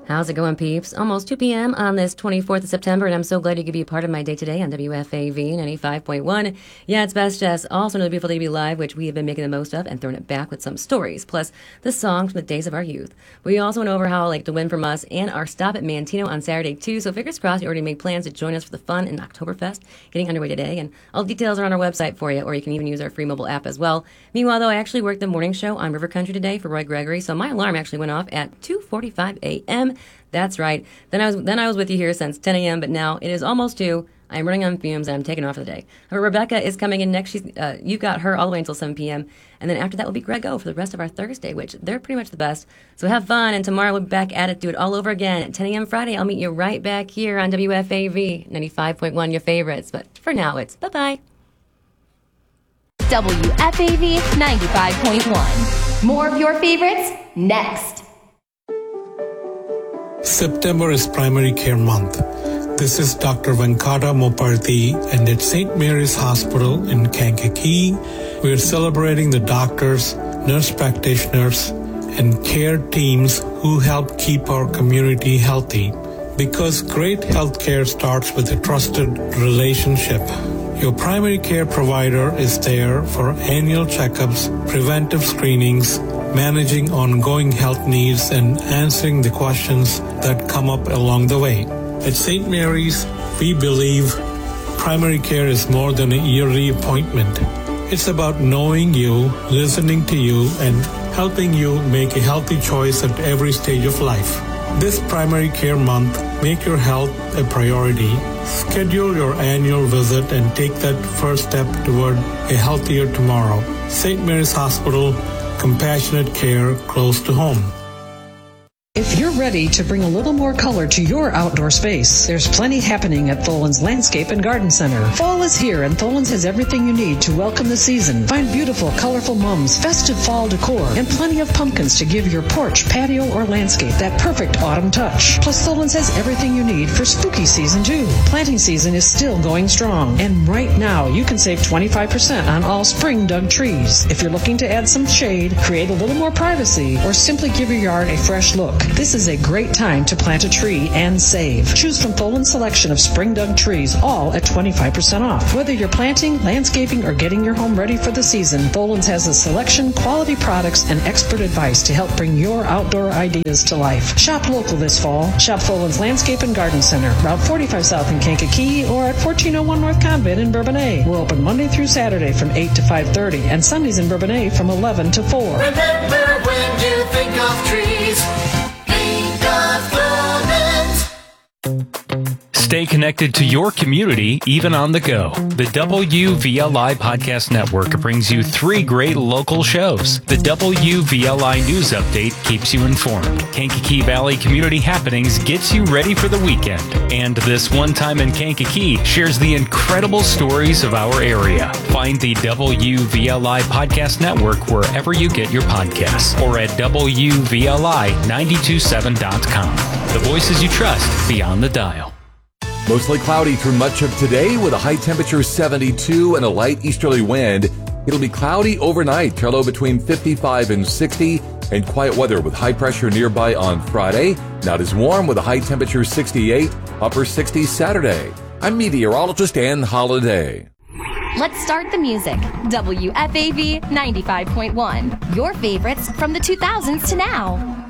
How's it going, peeps? Almost 2 p.m. on this 24th of September, and I'm so glad you could be a part of my day today on WFAV 95.1. Yeah, it's Best Jess. Also another beautiful day to be live, which we have been making the most of and throwing it back with some stories, plus the songs from the days of our youth. We also went over how I like to win from us and our stop at Mantino on Saturday, too, so fingers crossed you already made plans to join us for the fun in Oktoberfest getting underway today, and all the details are on our website for you, or you can even use our free mobile app as well. Meanwhile, though, I actually worked the morning show on River Country today for Roy Gregory, so my alarm actually went off at 2:45 a.m. That's right. Then I was with you here since 10 a.m., but now it is almost 2. I'm running on fumes, and I'm taking off for the day. Rebecca is coming in next. You got her all the way until 7 p.m., and then after that will be Greg O for the rest of our Thursday, which they're pretty much the best. So have fun, and tomorrow we'll be back at it, do it all over again. At 10 a.m. Friday, I'll meet you right back here on WFAV 95.1, your favorites. But for now, it's bye-bye. WFAV 95.1. More of your favorites next. September is Primary Care Month. This is Dr. Venkata Moparthy, and at St. Mary's Hospital in Kankakee, we are celebrating the doctors, nurse practitioners, and care teams who help keep our community healthy. Because great healthcare starts with a trusted relationship. Your primary care provider is there for annual checkups, preventive screenings, managing ongoing health needs, and answering the questions that come up along the way. At St. Mary's, we believe primary care is more than a yearly appointment. It's about knowing you, listening to you, and helping you make a healthy choice at every stage of life. This Primary Care Month, make your health a priority. Schedule your annual visit and take that first step toward a healthier tomorrow. St. Mary's Hospital, compassionate care close to home. If you're ready to bring a little more color to your outdoor space, there's plenty happening at Tholen's Landscape and Garden Center. Fall is here, and Tholen's has everything you need to welcome the season. Find beautiful, colorful mums, festive fall decor, and plenty of pumpkins to give your porch, patio, or landscape that perfect autumn touch. Plus, Tholen's has everything you need for spooky season, too. Planting season is still going strong, and right now you can save 25% on all spring dug trees. If you're looking to add some shade, create a little more privacy, or simply give your yard a fresh look, this is a great time to plant a tree and save. Choose from Tholen's selection of spring dug trees, all at 25% off. Whether you're planting, landscaping, or getting your home ready for the season, Tholen's has a selection, quality products, and expert advice to help bring your outdoor ideas to life. Shop local this fall. Shop Tholen's Landscape and Garden Center, Route 45 South in Kankakee, or at 1401 North Convent in Bourbonnais. We're open Monday through Saturday from 8 to 5:30, and Sundays in Bourbonnais from 11 to 4. Remember, when you think of trees, Stay connected to your community, even on the go. The WVLI Podcast Network brings you 3 great local shows. The WVLI News Update keeps you informed. Kankakee Valley Community Happenings gets you ready for the weekend. And This One Time in Kankakee shares the incredible stories of our area. Find the WVLI Podcast Network wherever you get your podcasts or at WVLI927.com. The voices you trust beyond the dial. Mostly cloudy through much of today with a high temperature 72 and a light easterly wind. It'll be cloudy overnight, a low between 55 and 60, and quiet weather with high pressure nearby on Friday. Not as warm with a high temperature 68, upper 60s Saturday. I'm meteorologist Ann Holiday. Let's start the music. WFAV 95.1. Your favorites from the 2000s to now.